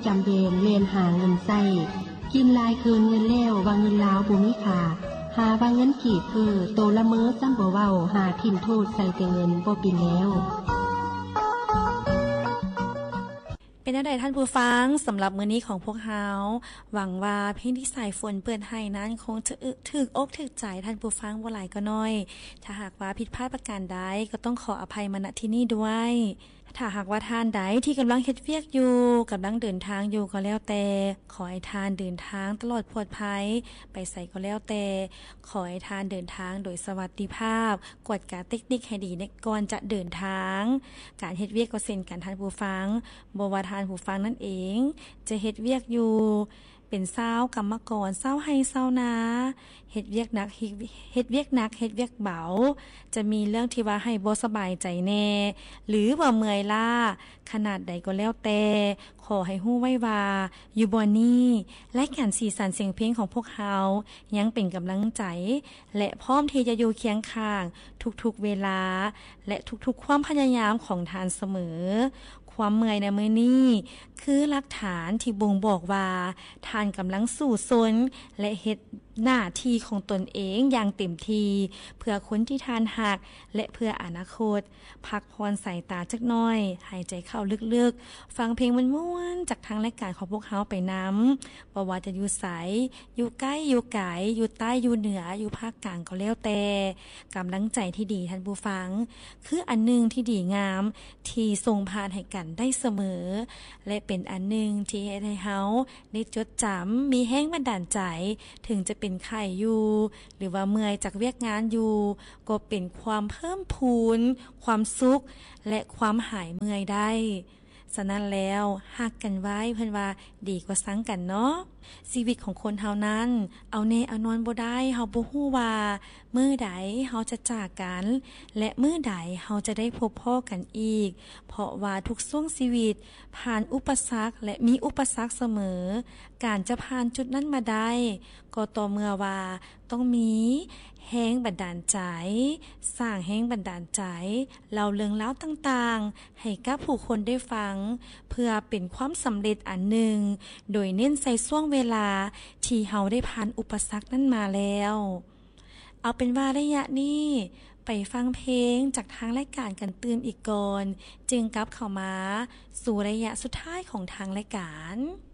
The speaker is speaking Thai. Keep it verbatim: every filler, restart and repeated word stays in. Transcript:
จำเป็นเรียนหาเงินใช้กินลายคืนเงินแล้วว่าเงินลาวบ่มีค่าหาว่าเงินกีบเพ้อโตละเมอซ้ำบ่เว้าหาทิ่มโทษใส่แต่เงินบ่ปินแล้วเป็นจังได๋ท่านผู้ฟังสำหรับมื้อนี้ของพวกเฮาหวังว่าเพลงที่สายฝนเปิดให้นั้นคงจะถึกอกถึกใจท่านผู้ฟังบ่หลายก็น้อยถ้าหากว่าผิดพลาดประการใดก็ต้องขออภัยมาณที่นี้ด้วยถ้าหากว่าท่านใดที่กำลังเฮ็ดเวียกอยู่กำลังเดินทางอยู่ก็แล้วแต่ขอให้ท่านเดินทางตลอดปลอดภัยไปไสก็แล้วแต่ขอให้ท่านเดินทางโดยสวัสดิภาพกวดกาเทคนิคให้ดีในก่อนจะเดินทางการเฮ็ดเวียกก็เช่นกันท่านผู้ฟังบ่ว่าท่านผู้ฟังนั่นเองจะเฮ็ดเวียกอยู่เป็นชาวกรรมกรชาวไร่ชาวนาเฮ็ดเวียกหนักเฮ็ดเวียกหนักเฮ็ดเวียกเบาจะมีเรื่องที่ว่าให้บ่สบายใจแน่หรือว่าเมื่อยล้าขนาดใดก็แล้วแต่ขอให้ฮู้ไว้ว่าอยู่บ่นี้และการสีสันเสียงเพลงของพวกเฮายังเป็นกำลังใจและพร้อมที่จะอยู่เคียงข้างทุกๆเวลาและทุกๆความพยายามของท่านเสมอความเมื่อยในมื้อนี้คือหลักฐานที่บ่งบอกว่าท่านกำลังสู้ซนและเฮ็ดหน้าที่ของตนเองอย่างเต็มที่เพื่อคนที่ท่านฮักและเพื่ออนาคตพักพรสายตาจักหน่อยหายใจเข้าลึกๆฟังเพลงม่วนๆจากทางรายการของพวกเฮาไปนำบ่ว่าจะอยู่ไสอยู่ใกล้อยู่ไกลอยู่ใต้อยู่เหนืออยู่ภาคกลางก็แล้วแต่กำลังใจที่ดีท่านผู้ฟังคืออันนึงที่ดีงามที่ส่งผ่านให้กันได้เสมอและเป็นอันนึงที่เฮ็ดให้เฮาได้จดจำมีแรงบันดาลใจถึงจะเป็นไข้อยู่หรือว่าเมื่อยจากเวียกงานอยู่ก็เป็นความเพิ่มพูนความสุขและความหายเมื่อยได้ฉะนั้นแล้วฮักกันไว้เพิ่นว่าดีกว่าซังกันเนาะชีวิตของคนเฮานั้นเอาแน่เอานอนบ่ได้เฮาบ่ฮู้ว่ามื้อใดเฮาจะจากกันและมื้อใดเฮาจะได้พบพ้อกันอีกเพราะว่าทุกช่วงชีวิตผ่านอุปสรรคและมีอุปสรรคเสมอการจะผ่านจุดนั้นมาได้ก็ต่อเมื่อว่าต้องมีแรงบันดาลใจสร้างแรงบันดาลใจเล่าเรื่องราวต่างๆให้กับผู้คนได้ฟังเพื่อเป็นความสำเร็จอันหนึ่งโดยเน้นใส่ช่วงเวลาที่เฮาได้ผ่านอุปสรรคนั้นมาแล้วเอาเป็นว่าระยะนี้ไปฟังเพลงจากทางรายการกันตื่มอีกก่อนจึงกลับเข้ามาสู่ระยะสุดท้ายของทางรายการ